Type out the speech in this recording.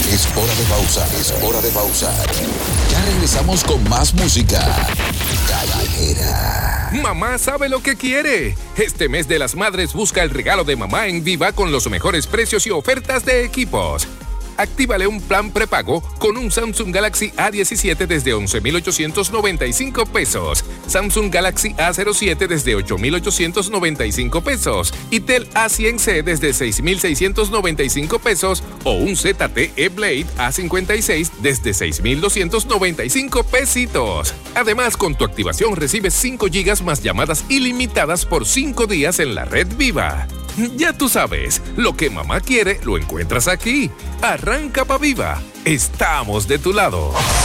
Es hora de pausar, Ya regresamos con más música callejera. Mamá sabe lo que quiere. Este mes de las madres busca el regalo de mamá en Viva con los mejores precios y ofertas de equipos. Actívale un plan prepago con un Samsung Galaxy A17 desde 11,895 pesos, Samsung Galaxy A07 desde 8,895 pesos y Tel A100C desde 6,695 pesos o un ZTE Blade A56 desde 6,295 pesitos. Además, con tu activación recibes 5 GB más llamadas ilimitadas por 5 días en la red Viva. Ya tú sabes, lo que mamá quiere lo encuentras aquí. Arranca pa' Viva. Estamos de tu lado.